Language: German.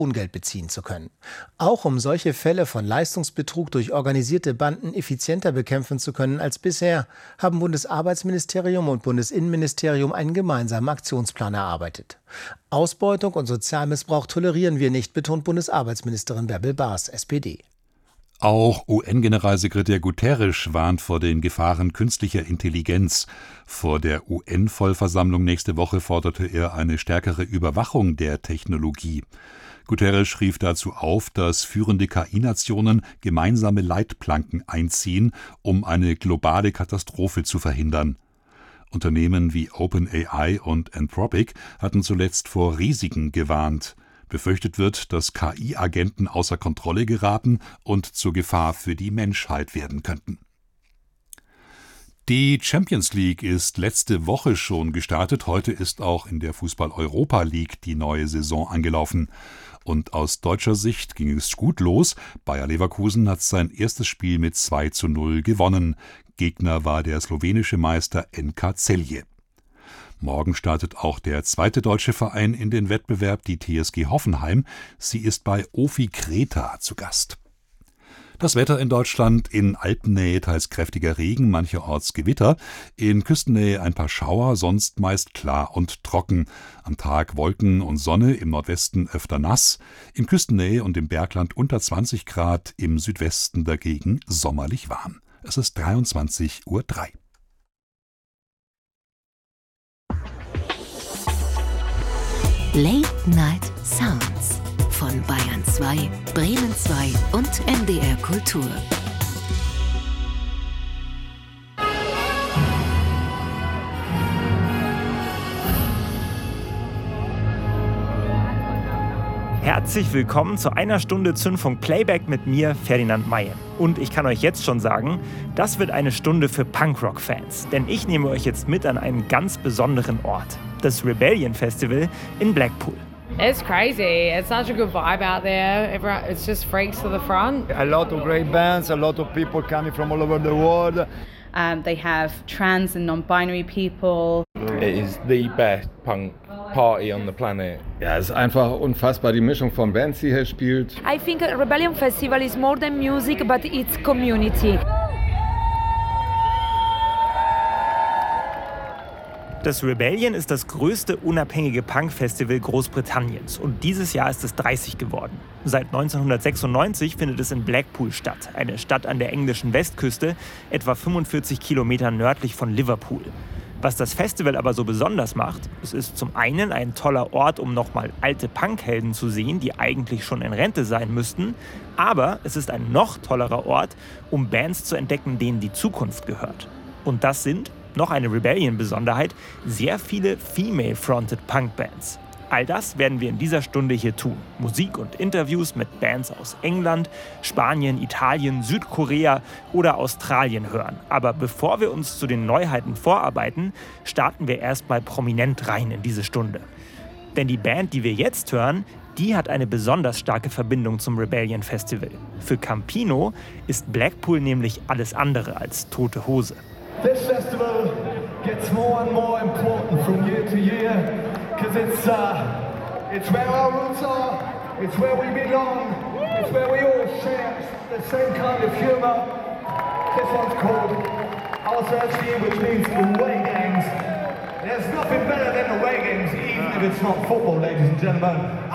Ungeld beziehen zu können. Auch um solche Fälle von Leistungsbetrug durch organisierte Banden effizienter bekämpfen zu können als bisher, haben Bundesarbeitsministerium und Bundesinnenministerium einen gemeinsamen Aktionsplan erarbeitet. Ausbeutung und Sozialmissbrauch tolerieren wir nicht, betont Bundesarbeitsministerin Bärbel Baas, SPD. Auch UN-Generalsekretär Guterres warnt vor den Gefahren künstlicher Intelligenz. Vor der UN-Vollversammlung nächste Woche forderte er eine stärkere Überwachung der Technologie. Guterres rief dazu auf, dass führende KI-Nationen gemeinsame Leitplanken einziehen, um eine globale Katastrophe zu verhindern. Unternehmen wie OpenAI und Anthropic hatten zuletzt vor Risiken gewarnt. Befürchtet wird, dass KI-Agenten außer Kontrolle geraten und zur Gefahr für die Menschheit werden könnten. Die Champions League ist letzte Woche schon gestartet. Heute ist auch in der Fußball-Europa League die neue Saison angelaufen. Und aus deutscher Sicht ging es gut los. Bayer Leverkusen hat sein erstes Spiel mit 2:0 gewonnen. Gegner war der slowenische Meister NK Celje. Morgen startet auch der zweite deutsche Verein in den Wettbewerb, die TSG Hoffenheim. Sie ist bei Ofi Kreta zu Gast. Das Wetter in Deutschland: in Alpennähe teils kräftiger Regen, mancherorts Gewitter, in Küstennähe ein paar Schauer, sonst meist klar und trocken. Am Tag Wolken und Sonne, im Nordwesten öfter nass, in Küstennähe und im Bergland unter 20 Grad, im Südwesten dagegen sommerlich warm. Es ist 23:03 Uhr. Late Night Sounds von Bayern 2, Bremen 2 und NDR Kultur. Herzlich willkommen zu einer Stunde Zündfunk Playback mit mir, Ferdinand Mayen. Und ich kann euch jetzt schon sagen, das wird eine Stunde für Punkrock-Fans. Denn ich nehme euch jetzt mit an einen ganz besonderen Ort. Das Rebellion Festival in Blackpool. It's crazy. It's such a good vibe out there. Everyone, it's just freaks to the front. A lot of great bands, a lot of people coming from all over the world. They have trans and non-binary people. It is the best punk party on the planet. Ja, es ist einfach unfassbar, die Mischung von Bands, die hier spielt. I think Rebellion Festival is more than music, but it's community. Das Rebellion ist das größte unabhängige Punk-Festival Großbritanniens und dieses Jahr ist es 30 geworden. Seit 1996 findet es in Blackpool statt, eine Stadt an der englischen Westküste, etwa 45 Kilometer nördlich von Liverpool. Was das Festival aber so besonders macht, es ist zum einen ein toller Ort, um nochmal alte Punkhelden zu sehen, die eigentlich schon in Rente sein müssten, aber es ist ein noch tollerer Ort, um Bands zu entdecken, denen die Zukunft gehört. Und das sind, noch eine Rebellion-Besonderheit, sehr viele Female-Fronted Punk-Bands. All das werden wir in dieser Stunde hier tun. Musik und Interviews mit Bands aus England, Spanien, Italien, Südkorea oder Australien hören. Aber bevor wir uns zu den Neuheiten vorarbeiten, starten wir erstmal prominent rein in diese Stunde. Denn die Band, die wir jetzt hören, die hat eine besonders starke Verbindung zum Rebellion Festival. Für Campino ist Blackpool nämlich alles andere als tote Hose. This festival gets more and more important from year to year because it's where our roots are, it's where we belong, it's where we all share the same kind of humor. This one's called Alsace, which means away games. There's nothing better than away games, even if it's not football, ladies and gentlemen.